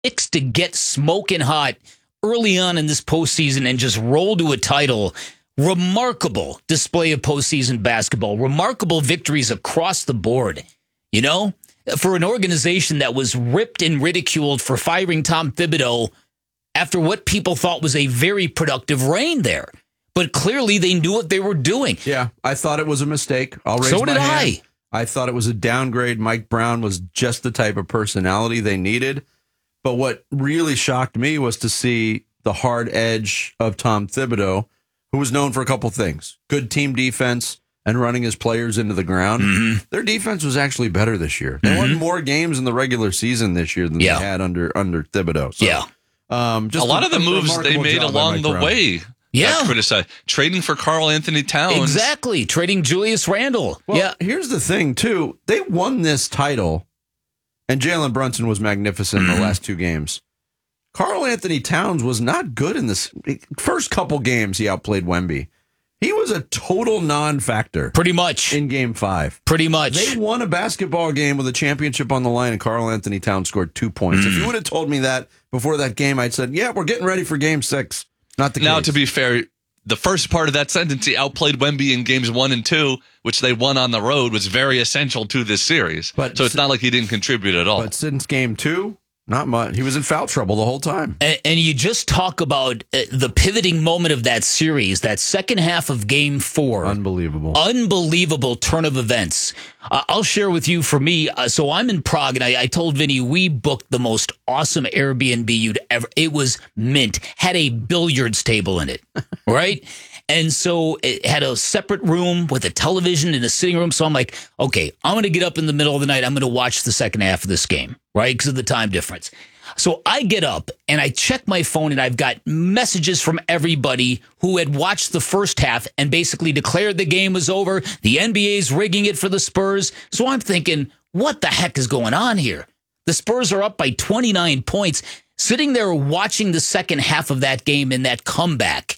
Knicks to get smoking hot early on in this postseason and just roll to a title. Remarkable display of postseason basketball. Remarkable victories across the board. You know, for an organization that was ripped and ridiculed for firing Tom Thibodeau after what people thought was a very productive reign there. But clearly they knew what they were doing. Yeah, I thought it was a mistake. I'll raise So my did hand. I. I thought it was a downgrade. Mike Brown was just the type of personality they needed. But what really shocked me was to see the hard edge of Tom Thibodeau, who was known for a couple things. Good team defense and running his players into the ground. Mm-hmm. Their defense was actually better this year. They won more games in the regular season this year than they had under Thibodeau. So, just a lot of the moves they made along the way. Yeah. Criticized. Trading for Karl Anthony Towns. Exactly. Trading Julius Randle. Well, here's the thing, too. They won this title, and Jalen Brunson was magnificent in the last two games. Karl Anthony Towns was not good in this. First couple games, he outplayed Wemby. He was a total non-factor. Pretty much. In Game 5. Pretty much. They won a basketball game with a championship on the line, and Karl Anthony Towns scored 2 points. If you would have told me that before that game, I'd said, yeah, we're getting ready for Game 6. Not the case. Now, to be fair, the first part of that sentence, he outplayed Wemby in games 1 and 2, which they won on the road, was very essential to this series. So it's not like he didn't contribute at all. But since Game 2, not much. He was in foul trouble the whole time. And you just talk about the pivoting moment of that series, that second half of Game 4. Unbelievable turn of events. I'll share with you, for me, so I'm in Prague, and I told Vinny, we booked the most awesome Airbnb you'd ever. It was mint. Had a billiards table in it, right? And so it had a separate room with a television and a sitting room. So I'm like, okay, I'm going to get up in the middle of the night. I'm going to watch the second half of this game, right? Because of the time difference. So I get up and I check my phone, and I've got messages from everybody who had watched the first half and basically declared the game was over. The NBA's rigging it for the Spurs. So I'm thinking, what the heck is going on here? The Spurs are up by 29 points, sitting there watching the second half of that game and that comeback.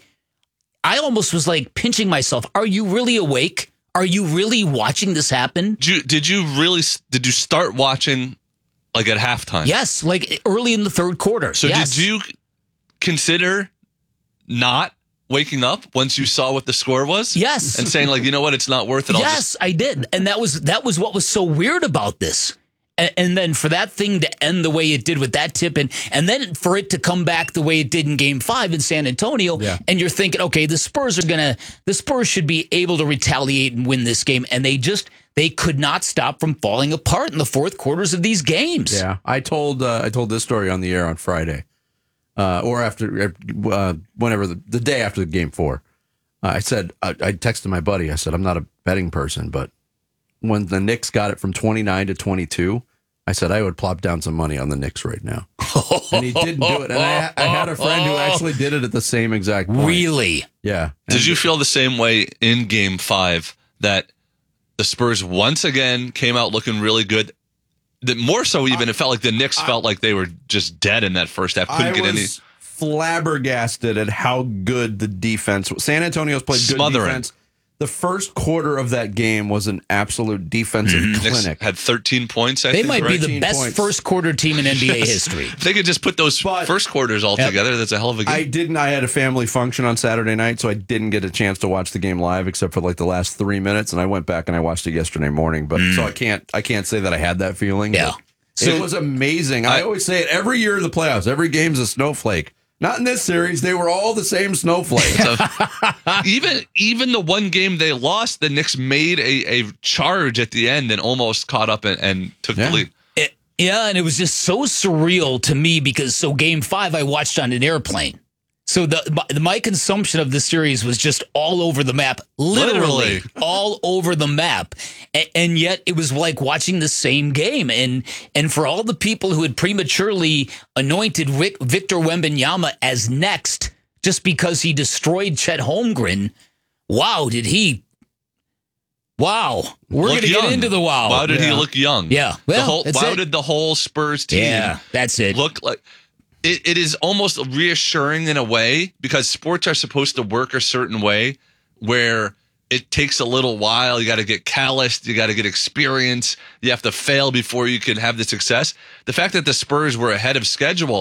I almost was like pinching myself. Are you really awake? Are you really watching this happen? Did you start watching like at halftime? Yes, like early in the third quarter. So did you consider not waking up once you saw what the score was? Yes. And saying like, you know what, it's not worth it. Yes, I did. And that was what was so weird about this. And then for that thing to end the way it did with that tip, and then for it to come back the way it did in Game 5 in San Antonio, and you're thinking, okay, the Spurs should be able to retaliate and win this game, and they could not stop from falling apart in the fourth quarters of these games. Yeah, I told this story on the air on Friday, or after whenever the day after Game 4. I said I texted my buddy. I said, I'm not a betting person, but when the Knicks got it from 29 to 22, I said I would plop down some money on the Knicks right now. And he didn't do it. And I had a friend who actually did it at the same exact point. Really? Yeah. Did you feel the same way in Game 5 that the Spurs once again came out looking really good? That more so even, it felt like the Knicks felt like they were just dead in that first half. Couldn't get any. Flabbergasted at how good the defense was. San Antonio's played good defense. The first quarter of that game was an absolute defensive clinic. Had 13 points, They might be the best first quarter team in NBA history. If they could just put those first quarters all together, that's a hell of a game. I had a family function on Saturday night, so I didn't get a chance to watch the game live except for like the last 3 minutes, and I went back and I watched it yesterday morning. But so I can't say that I had that feeling. Yeah. So it was amazing. I always say it every year in the playoffs. Every game's a snowflake. Not in this series. They were all the same snowflakes. even the one game they lost, the Knicks made a charge at the end and almost caught up and took the lead. And it was just so surreal to me because Game 5 I watched on an airplane. So my consumption of the series was just all over the map, literally all over the map. And yet it was like watching the same game. And for all the people who had prematurely anointed Victor Wembanyama as next, just because he destroyed Chet Holmgren, wow, did he... Wow. We're going to get into the wow. Wow, did he look young? Yeah. Well, did the whole Spurs team that's it. look like... It is almost reassuring in a way because sports are supposed to work a certain way where it takes a little while. You got to get calloused. You got to get experience. You have to fail before you can have the success. The fact that the Spurs were ahead of schedule